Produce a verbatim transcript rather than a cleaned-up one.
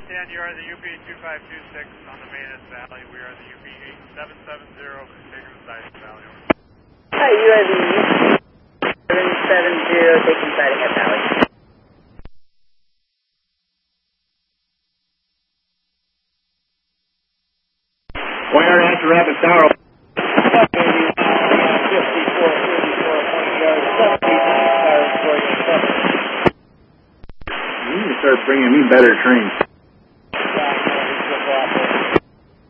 ten, you are the U P two five two six on the Manus Valley. We are the U P eight seven seven zero configuring Siding Valley. Hi, you are the U P seven seven zero taking Siding at Valley. Wire after Rapid Tower. fifty-four thirty-four point yard seventy cars for your seven. You need to start bringing me better trains.